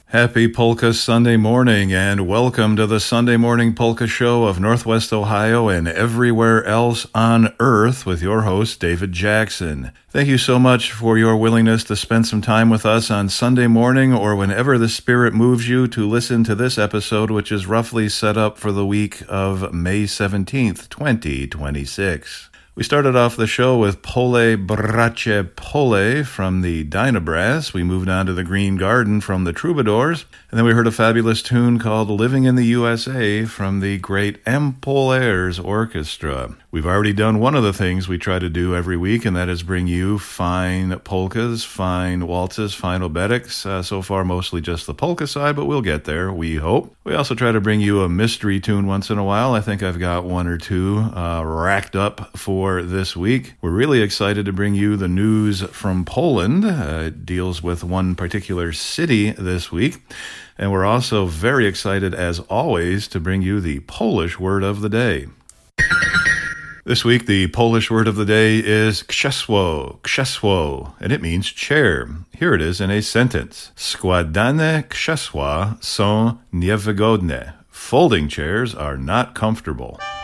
Happy Polka Sunday morning and welcome to the Sunday Morning Polka Show of Northwest Ohio and everywhere else on earth with your host, David Jackson. Thank you so much for your willingness to spend some time with us on Sunday morning or whenever the Spirit moves you to listen to this episode, which is roughly set up for the week of May 17th, 2026. We started off the show with Pole Bracie Pole from the Dynabrass. We moved on to the Green Garden from the Troubadours. And then we heard a fabulous tune called Living in the USA from the great Empolairs Orchestra. We've already done one of the things we try to do every week, and that is bring you fine polkas, fine waltzes, fine obetics. So far, mostly just the polka side, but we'll get there, we hope. We also try to bring you a mystery tune once in a while. I think I've got one or two racked up for this week. We're really excited to bring you the news from Poland. It deals with one particular city this week. And we're also very excited, as always, to bring you the Polish word of the day. This week, the Polish word of the day is krzesło, and it means chair. Here it is in a sentence. Składane krzesła są niewygodne. Folding chairs are not comfortable.